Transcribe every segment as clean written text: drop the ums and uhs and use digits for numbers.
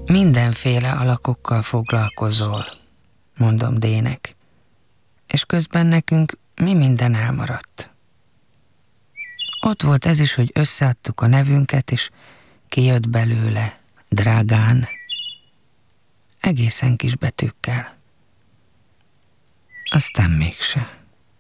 Mindenféle alakokkal foglalkozol, mondom D-nek, és közben nekünk mi minden elmaradt. Ott volt ez is, hogy összeadtuk a nevünket, és kijött belőle Dragán. Egészen kis betűkkel. Aztán mégse.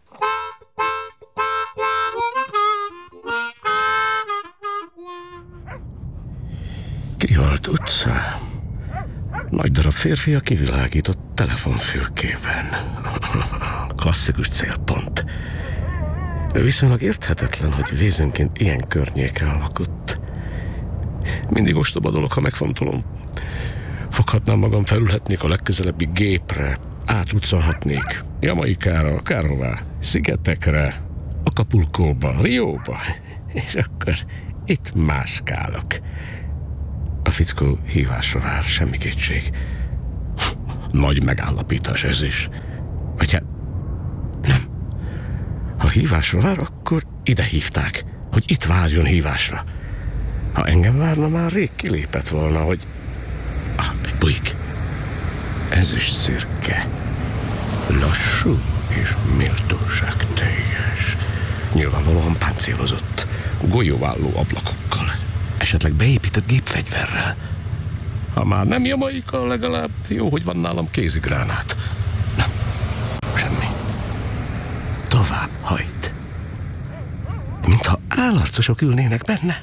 Kihalt utca. Nagy darab férfi a kivilágított telefonfülkében. Klasszikus célpont. Viszonylag érthetetlen, hogy vézőnként ilyen környéken lakott. Mindig ostoba dolog, ha megfontolom. Foghatnám magam, felülhetnék a legközelebbi gépre, átutcalhatnék Jamaikára, akárhová, szigetekre, Acapulcóba, Rióba, és akkor itt mászkálok. A fickó hívásra vár, semmi kétség. Nagy megállapítás ez is. Vagy hát nem. Ha hívásra vár, akkor ide hívták, hogy itt várjon hívásra. Ha engem várna, már rég kilépett volna, hogy... egy bujik. Ezüst szürke. Lassú és méltóságteljes. Nyilvánvalóan páncélozott, golyóálló ablakokkal. Esetleg beépített gépfegyverrel. Ha már nem Jamaika, legalább jó, hogy van nálam kézigránát. Nem, semmi. Tovább hajt. Mintha állarcosok ülnének benne.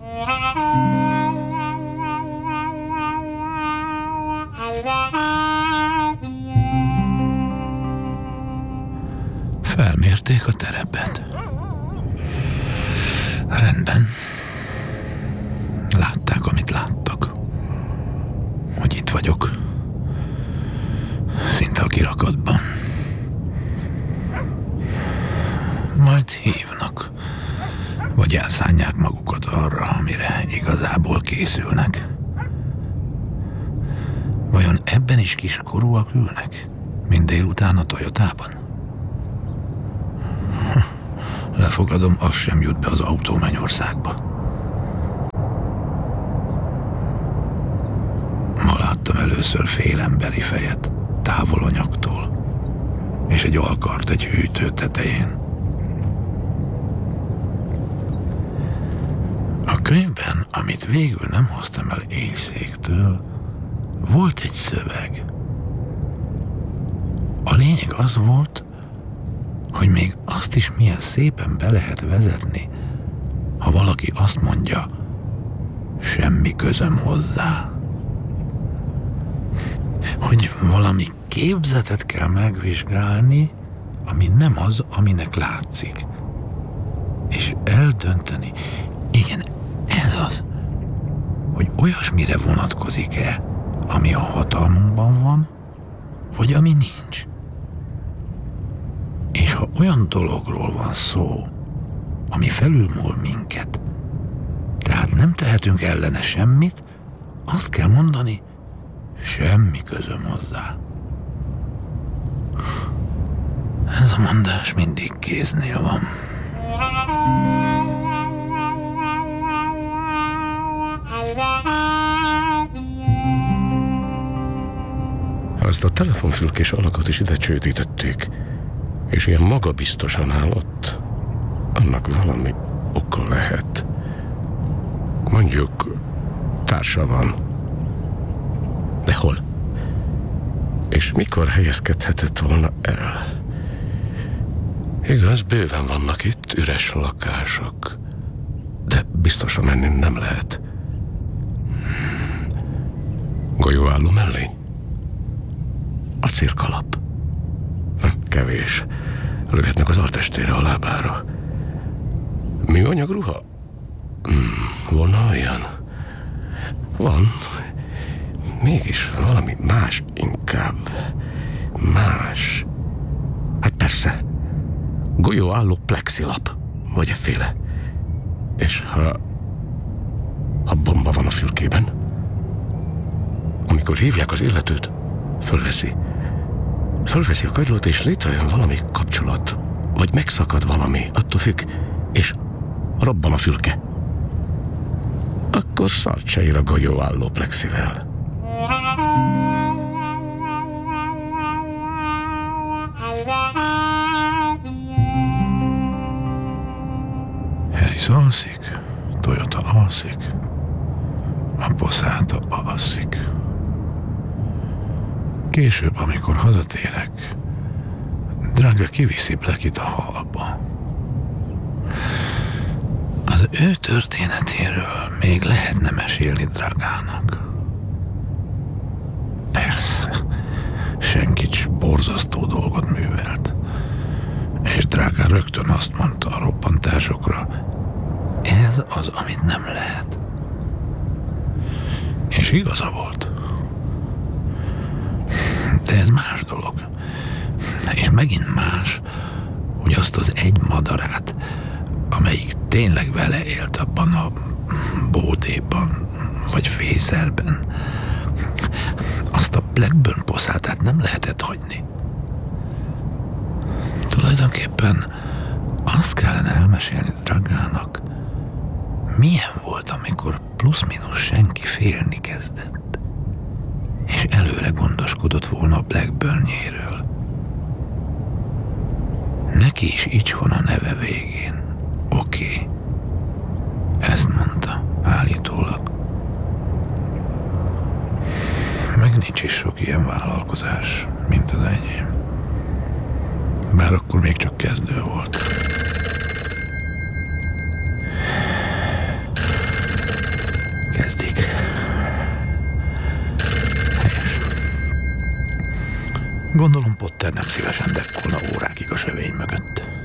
Felmérték a terepet. Rendben. Látták, amit láttak. Hogy itt vagyok. Szinte a kirakatban. Majd hívnak. Vagy elszánják magukat arra, amire igazából készülnek. Vajon ebben is kiskorúak ülnek? Mint délután a Toyotában? Lefogadom, az sem jut be az autó Mennyországba. Ma láttam először fél emberi fejet, távol a nyaktól, és egy alkart egy hűtő tetején. A könyvben, amit végül nem hoztam el éjszéktől, volt egy szöveg. A lényeg az volt, hogy még azt is milyen szépen be lehet vezetni, ha valaki azt mondja, semmi közöm hozzá. Hogy valami képzetet kell megvizsgálni, ami nem az, aminek látszik. És eldönteni, igen, ez az, hogy olyasmire vonatkozik-e, ami a hatalmunkban van, vagy ami nincs. És ha olyan dologról van szó, ami felülmúl minket, tehát nem tehetünk ellene semmit, azt kell mondani, semmi közöm hozzá. Ez a mondás mindig kéznél van. Azt a telefonfülkés alakot is ide csődítették, és ilyen magabiztosan áll ott, annak valami oka lehet. Mondjuk társa van. De hol? És mikor helyezkedhetett volna el? Igaz, bőven vannak itt üres lakások, de biztosan menni nem lehet. Golyóálló mellé? Acélkalap? Kevés. Lőhetnek az altestére, a lábára. Műanyag ruha? Volna olyan? Van. Mégis valami más inkább. Más. Hát persze. Golyóálló plexilap. Vagy efféle. És ha bomba van a fülkében, amikor hívják az illetőt, fölveszi a kagylót, és létrejön valami kapcsolat, vagy megszakad valami, attól függ, és robban a fülke. Akkor szart se ír a golyóálló plexivel. Alice alszik, Toyota alszik, a Passata alszik. Később, amikor hazatérek, Draga kiviszi Blackit a hallba. Az ő történetéről még lehetne mesélni Dragának. Persze, Senkics borzasztó dolgot művelt, és Draga rögtön azt mondta a robbantásokra, ez az, amit nem lehet. És igaza volt. De ez más dolog. És megint más, hogy azt az egy madarát, amelyik tényleg vele élt abban a bódéban, vagy fészerben, azt a Blackburn Passatát nem lehetett hagyni. Tulajdonképpen azt kellene elmesélni Dragának, milyen volt, amikor plusz-minusz senki félni kezdett, és előre gondoskodott volna a Blackburnjéről. Neki is így van a neve végén. Oké. Ezt mondta, állítólag. Meg nincs is sok ilyen vállalkozás, mint az enyém. Bár akkor még csak kezdő volt. Kezdik. Helyes. Gondolom Potter nem szívesen dekkolna órákig a sövény mögött.